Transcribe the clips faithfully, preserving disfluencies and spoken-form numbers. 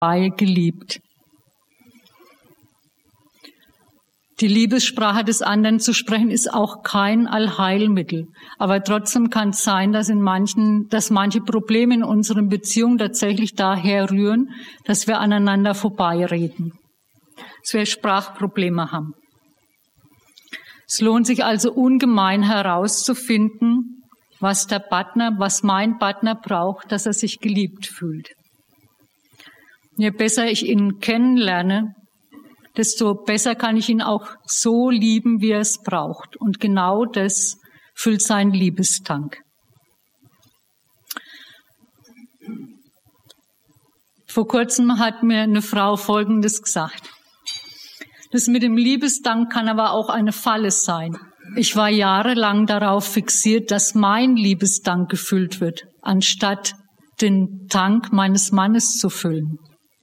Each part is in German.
geliebt. Die Liebessprache des anderen zu sprechen, ist auch kein Allheilmittel. Aber trotzdem kann es sein, dass in manchen, dass manche Probleme in unseren Beziehungen tatsächlich daher rühren, dass wir aneinander vorbeireden. Dass wir Sprachprobleme haben. Es lohnt sich also ungemein herauszufinden, was der Partner, was mein Partner braucht, dass er sich geliebt fühlt. Je besser ich ihn kennenlerne, desto besser kann ich ihn auch so lieben, wie er es braucht. Und genau das füllt seinen Liebestank. Vor kurzem hat mir eine Frau Folgendes gesagt. Das mit dem Liebesdank kann aber auch eine Falle sein. Ich war jahrelang darauf fixiert, dass mein Liebesdank gefüllt wird, anstatt den Tank meines Mannes zu füllen.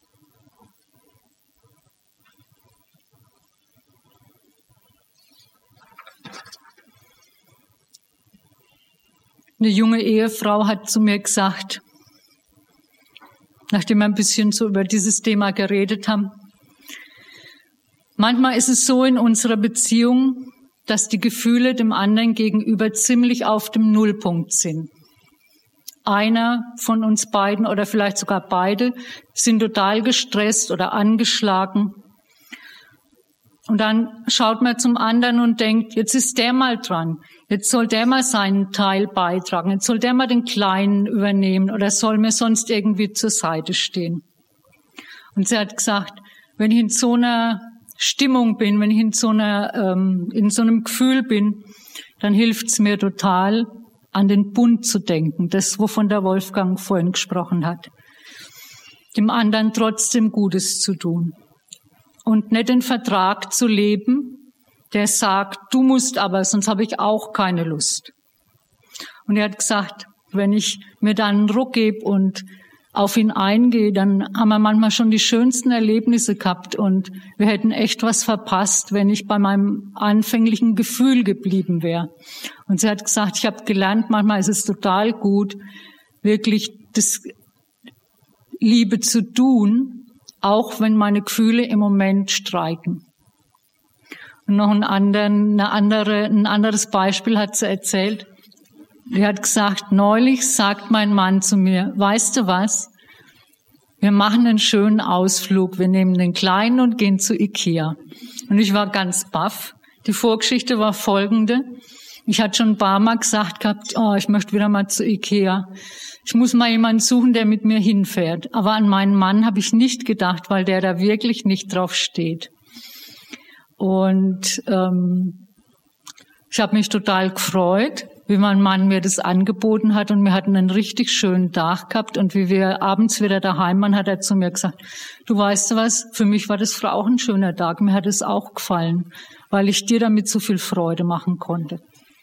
Eine junge Ehefrau hat zu mir gesagt, nachdem wir ein bisschen so über dieses Thema geredet haben, manchmal ist es so in unserer Beziehung, dass die Gefühle dem anderen gegenüber ziemlich auf dem Nullpunkt sind. Einer von uns beiden oder vielleicht sogar beide sind total gestresst oder angeschlagen. Und dann schaut man zum anderen und denkt, jetzt ist der mal dran. Jetzt soll der mal seinen Teil beitragen. Jetzt soll der mal den Kleinen übernehmen oder soll mir sonst irgendwie zur Seite stehen. Und sie hat gesagt, wenn ich in so einer Stimmung bin, wenn ich in so einer, ähm, in so einem Gefühl bin, dann hilft es mir total, an den Bund zu denken. Das, wovon der Wolfgang vorhin gesprochen hat. Dem anderen trotzdem Gutes zu tun. Und nicht den Vertrag zu leben, der sagt, du musst aber, sonst habe ich auch keine Lust. Und er hat gesagt, wenn ich mir dann einen Ruck gebe und auf ihn eingehe, dann haben wir manchmal schon die schönsten Erlebnisse gehabt und wir hätten echt was verpasst, wenn ich bei meinem anfänglichen Gefühl geblieben wäre. Und sie hat gesagt, ich habe gelernt, manchmal ist es total gut, wirklich das Liebe zu tun, auch wenn meine Gefühle im Moment streiken. Und noch ein, anderen, eine andere, ein anderes Beispiel hat sie erzählt. Sie hat gesagt, neulich sagt mein Mann zu mir, weißt du was, wir machen einen schönen Ausflug, wir nehmen den Kleinen und gehen zu Ikea. Und ich war ganz baff. Die Vorgeschichte war folgende. Ich hatte schon ein paar Mal gesagt gehabt, oh, ich möchte wieder mal zu Ikea. Ich muss mal jemanden suchen, der mit mir hinfährt. Aber an meinen Mann habe ich nicht gedacht, weil der da wirklich nicht drauf steht. Und ähm, ich habe mich total gefreut, wie mein Mann mir das angeboten hat. Und wir hatten einen richtig schönen Tag gehabt. Und wie wir abends wieder daheim waren, hat er zu mir gesagt, du weißt was, für mich war das auch ein schöner Tag. Mir hat es auch gefallen, weil ich dir damit so viel Freude machen konnte.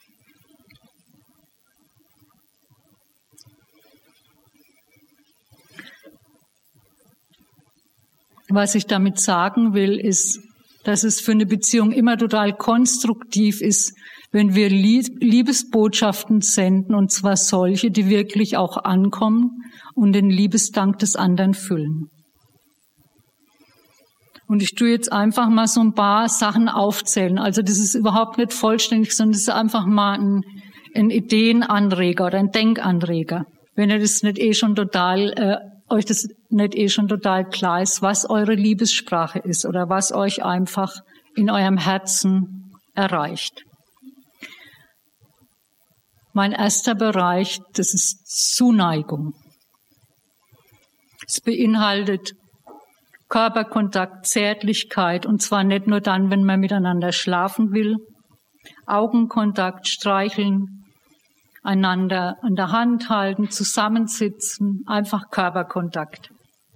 Was ich damit sagen will, ist, dass es für eine Beziehung immer total konstruktiv ist, wenn wir Liebesbotschaften senden, und zwar solche, die wirklich auch ankommen und den Liebesdank des anderen füllen. Und ich tue jetzt einfach mal so ein paar Sachen aufzählen. Also das ist überhaupt nicht vollständig, sondern das ist einfach mal ein, ein Ideenanreger oder ein Denkanreger. Wenn ihr das nicht eh schon total äh, euch das nicht eh schon total klar ist, was eure Liebessprache ist oder was euch einfach in eurem Herzen erreicht. Mein erster Bereich, das ist Zuneigung. Es beinhaltet Körperkontakt, Zärtlichkeit, und zwar nicht nur dann, wenn man miteinander schlafen will, Augenkontakt, streicheln, einander an der Hand halten, zusammensitzen, einfach Körperkontakt.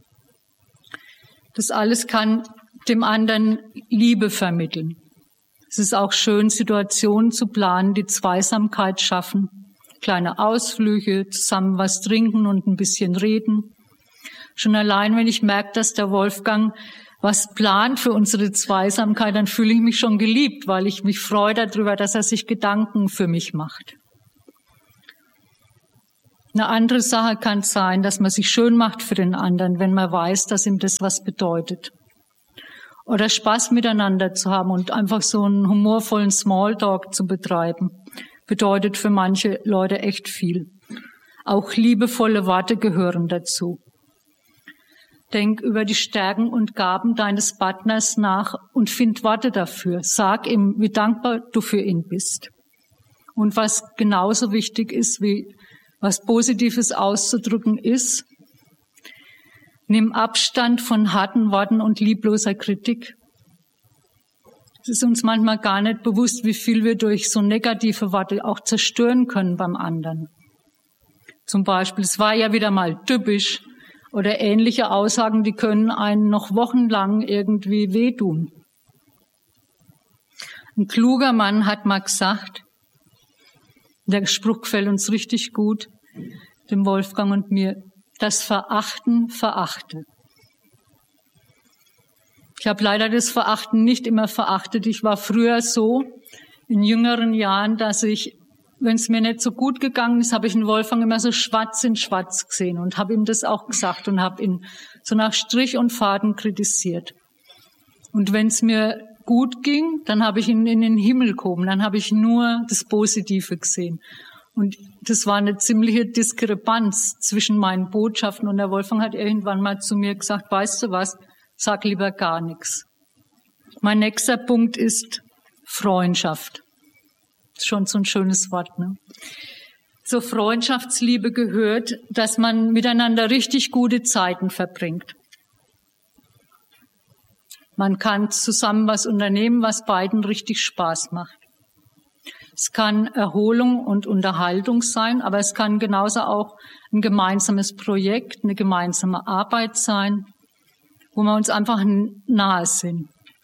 Das alles kann dem anderen Liebe vermitteln. Es ist auch schön, Situationen zu planen, die Zweisamkeit schaffen. Kleine Ausflüge, zusammen was trinken und ein bisschen reden. Schon allein, wenn ich merke, dass der Wolfgang was plant für unsere Zweisamkeit, dann fühle ich mich schon geliebt, weil ich mich freue darüber, dass er sich Gedanken für mich macht. Eine andere Sache kann sein, dass man sich schön macht für den anderen, wenn man weiß, dass ihm das was bedeutet. Oder Spaß miteinander zu haben und einfach so einen humorvollen Smalltalk zu betreiben, bedeutet für manche Leute echt viel. Auch liebevolle Worte gehören dazu. Denk über die Stärken und Gaben deines Partners nach und find Worte dafür. Sag ihm, wie dankbar du für ihn bist. Und was genauso wichtig ist, wie was Positives auszudrücken ist, nimm Abstand von harten Worten und liebloser Kritik. Es ist uns manchmal gar nicht bewusst, wie viel wir durch so negative Worte auch zerstören können beim anderen. Zum Beispiel, es war ja wieder mal typisch, oder ähnliche Aussagen, die können einen noch wochenlang irgendwie wehtun. Ein kluger Mann hat mal gesagt, der Spruch gefällt uns richtig gut, dem Wolfgang und mir, das Verachten verachte. Ich habe leider das Verachten nicht immer verachtet. Ich war früher so, in jüngeren Jahren, dass ich, wenn es mir nicht so gut gegangen ist, habe ich den Wolfgang immer so schwarz in schwarz gesehen und habe ihm das auch gesagt und habe ihn so nach Strich und Faden kritisiert. Und wenn es mir gut ging, dann habe ich ihn in den Himmel gehoben, dann habe ich nur das Positive gesehen. Und das war eine ziemliche Diskrepanz zwischen meinen Botschaften. Und der Wolfgang hat irgendwann mal zu mir gesagt, weißt du was, sag lieber gar nichts. Mein nächster Punkt ist Freundschaft. Schon so ein schönes Wort, ne? Zur Freundschaftsliebe gehört, dass man miteinander richtig gute Zeiten verbringt. Man kann zusammen was unternehmen, was beiden richtig Spaß macht. Es kann Erholung und Unterhaltung sein, aber es kann genauso auch ein gemeinsames Projekt, eine gemeinsame Arbeit sein, wo wir uns einfach nahe sind.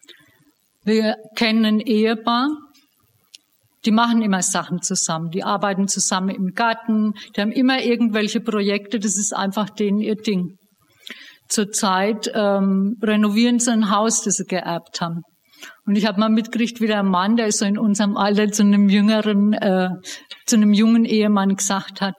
Wir kennen ein Ehepaar, die machen immer Sachen zusammen, die arbeiten zusammen im Garten, die haben immer irgendwelche Projekte, das ist einfach denen ihr Ding. Zurzeit ähm, renovieren sie ein Haus, das sie geerbt haben. Und ich habe mal mitgekriegt, wie der Mann, der ist so in unserem Alter zu einem jüngeren, äh, zu einem jungen Ehemann gesagt hat,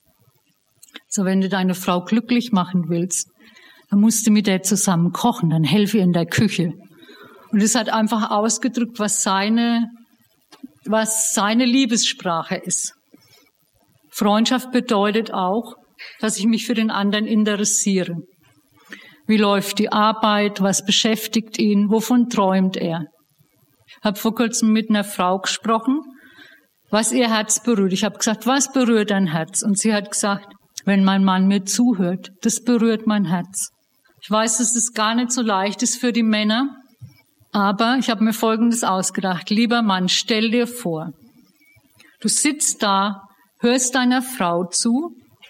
so wenn du deine Frau glücklich machen willst, dann musst du mit der zusammen kochen, dann helfe ihr in der Küche. Und es hat einfach ausgedrückt, was seine was seine Liebessprache ist. Freundschaft bedeutet auch, dass ich mich für den anderen interessiere. Wie läuft die Arbeit? Was beschäftigt ihn? Wovon träumt er? Ich habe vor kurzem mit einer Frau gesprochen, was ihr Herz berührt. Ich habe gesagt, was berührt dein Herz? Und sie hat gesagt, wenn mein Mann mir zuhört, das berührt mein Herz. Ich weiß, dass es gar nicht so leicht ist für die Männer, aber ich habe mir Folgendes ausgedacht. Lieber Mann, stell dir vor, du sitzt da, hörst deiner Frau zu,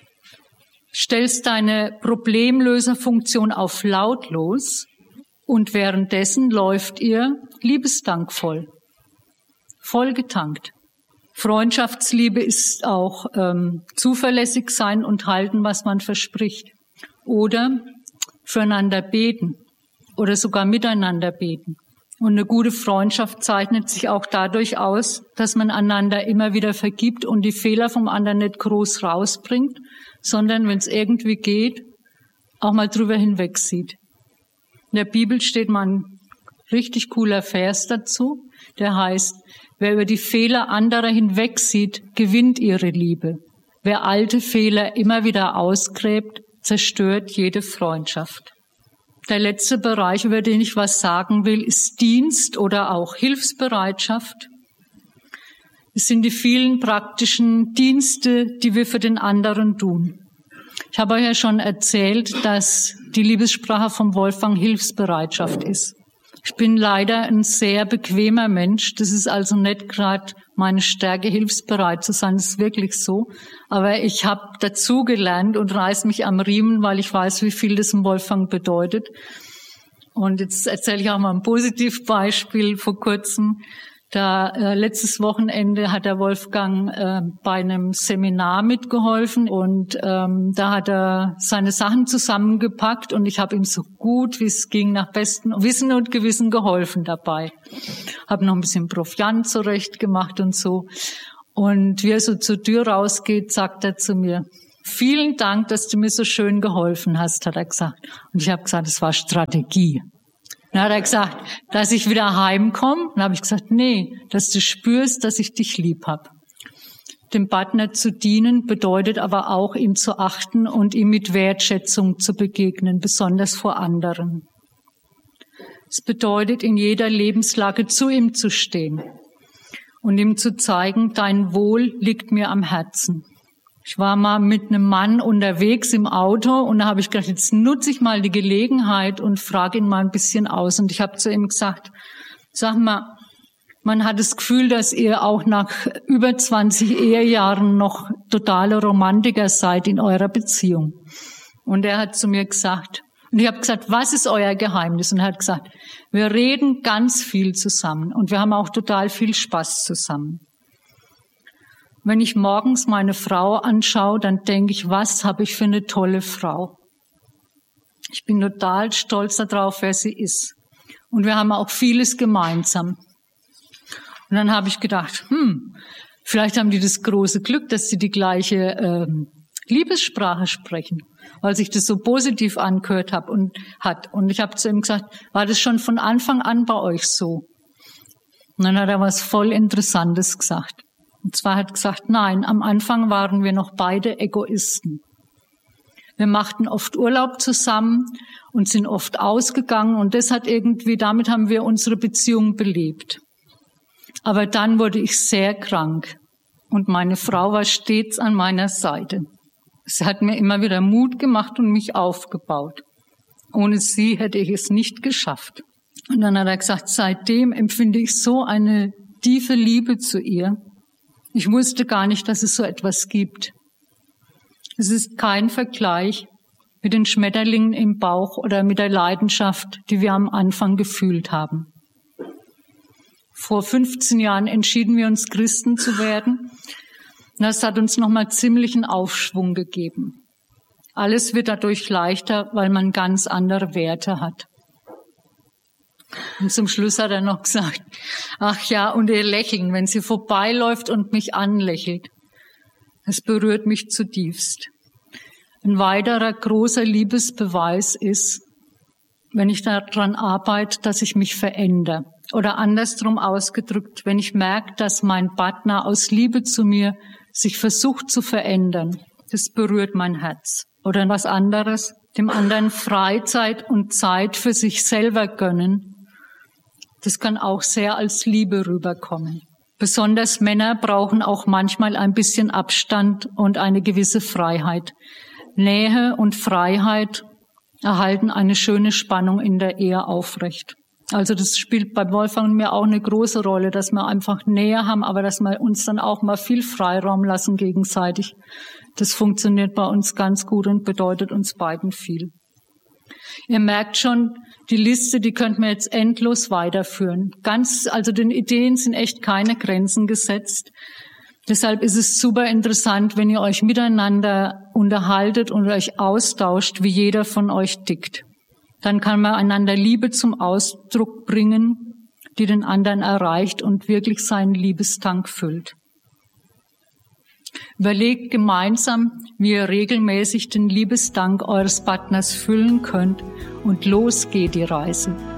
stellst deine Problemlöserfunktion auf lautlos und währenddessen läuft ihr liebesdankvoll, voll getankt. Freundschaftsliebe ist auch ähm, zuverlässig sein und halten, was man verspricht. Oder füreinander beten oder sogar miteinander beten. Und eine gute Freundschaft zeichnet sich auch dadurch aus, dass man einander immer wieder vergibt und die Fehler vom anderen nicht groß rausbringt, sondern, wenn es irgendwie geht, auch mal drüber hinweg sieht. In der Bibel steht mal ein richtig cooler Vers dazu, der heißt, wer über die Fehler anderer hinwegsieht, gewinnt ihre Liebe. Wer alte Fehler immer wieder ausgräbt, zerstört jede Freundschaft. Der letzte Bereich, über den ich was sagen will, ist Dienst oder auch Hilfsbereitschaft. Es sind die vielen praktischen Dienste, die wir für den anderen tun. Ich habe euch ja schon erzählt, dass die Liebessprache vom Wolfgang Hilfsbereitschaft ist. Ich bin leider ein sehr bequemer Mensch. Das ist also nicht gerade meine Stärke, hilfsbereit zu sein. Das ist wirklich so. Aber ich habe dazugelernt und reiße mich am Riemen, weil ich weiß, wie viel das im Wolfgang bedeutet. Und jetzt erzähle ich auch mal ein Positivbeispiel vor kurzem. Da äh, letztes Wochenende hat der Wolfgang äh, bei einem Seminar mitgeholfen und ähm, da hat er seine Sachen zusammengepackt und ich habe ihm so gut wie es ging nach bestem Wissen und Gewissen geholfen dabei. Habe noch ein bisschen Proviant zurecht gemacht und so. Und wie er so zur Tür rausgeht, sagt er zu mir, Vielen Dank, dass du mir so schön geholfen hast, hat er gesagt. Und ich habe gesagt, es war Strategie. Dann hat er gesagt, dass ich wieder heimkomme. Dann habe ich gesagt, nee, dass du spürst, dass ich dich lieb habe. Dem Partner zu dienen bedeutet aber auch, ihn zu achten und ihm mit Wertschätzung zu begegnen, besonders vor anderen. Es bedeutet, in jeder Lebenslage zu ihm zu stehen und ihm zu zeigen, dein Wohl liegt mir am Herzen. Ich war mal mit einem Mann unterwegs im Auto und da habe ich gedacht, jetzt nutze ich mal die Gelegenheit und frage ihn mal ein bisschen aus. Und ich habe zu ihm gesagt, sag mal, man hat das Gefühl, dass ihr auch nach über zwanzig Ehejahren noch totale Romantiker seid in eurer Beziehung. Und er hat zu mir gesagt, und ich habe gesagt, was ist euer Geheimnis? Und er hat gesagt, wir reden ganz viel zusammen und wir haben auch total viel Spaß zusammen. Wenn ich morgens meine Frau anschaue, dann denke ich, was habe ich für eine tolle Frau. Ich bin total stolz darauf, wer sie ist. Und wir haben auch vieles gemeinsam. Und dann habe ich gedacht, hm, vielleicht haben die das große Glück, dass sie die gleiche äh, Liebessprache sprechen, weil sich das so positiv angehört hab und hat. Und ich habe zu ihm gesagt, war das schon von Anfang an bei euch so? Und dann hat er was voll Interessantes gesagt. Und zwar hat er gesagt, nein, am Anfang waren wir noch beide Egoisten. Wir machten oft Urlaub zusammen und sind oft ausgegangen und das hat irgendwie, damit haben wir unsere Beziehung belebt. Aber dann wurde ich sehr krank und meine Frau war stets an meiner Seite. Sie hat mir immer wieder Mut gemacht und mich aufgebaut. Ohne sie hätte ich es nicht geschafft. Und dann hat er gesagt, seitdem empfinde ich so eine tiefe Liebe zu ihr. Ich wusste gar nicht, dass es so etwas gibt. Es ist kein Vergleich mit den Schmetterlingen im Bauch oder mit der Leidenschaft, die wir am Anfang gefühlt haben. Vor fünfzehn Jahren entschieden wir uns, Christen zu werden. Das hat uns nochmal ziemlichen Aufschwung gegeben. Alles wird dadurch leichter, weil man ganz andere Werte hat. Und zum Schluss hat er noch gesagt, ach ja, und ihr Lächeln, wenn sie vorbeiläuft und mich anlächelt, das berührt mich zutiefst. Ein weiterer großer Liebesbeweis ist, wenn ich daran arbeite, dass ich mich verändere. Oder andersrum ausgedrückt, wenn ich merke, dass mein Partner aus Liebe zu mir sich versucht zu verändern, das berührt mein Herz. Oder was anderes, dem anderen Freizeit und Zeit für sich selber gönnen, das kann auch sehr als Liebe rüberkommen. Besonders Männer brauchen auch manchmal ein bisschen Abstand und eine gewisse Freiheit. Nähe und Freiheit erhalten eine schöne Spannung in der Ehe aufrecht. Also das spielt bei Wolfgang und mir auch eine große Rolle, dass wir einfach Nähe haben, aber dass wir uns dann auch mal viel Freiraum lassen gegenseitig. Das funktioniert bei uns ganz gut und bedeutet uns beiden viel. Ihr merkt schon, die Liste, die könnten wir jetzt endlos weiterführen. Ganz, also den Ideen sind echt keine Grenzen gesetzt. Deshalb ist es super interessant, wenn ihr euch miteinander unterhaltet und euch austauscht, wie jeder von euch tickt. Dann kann man einander Liebe zum Ausdruck bringen, die den anderen erreicht und wirklich seinen Liebestank füllt. Überlegt gemeinsam, wie ihr regelmäßig den Liebesdank eures Partners füllen könnt und los geht die Reise.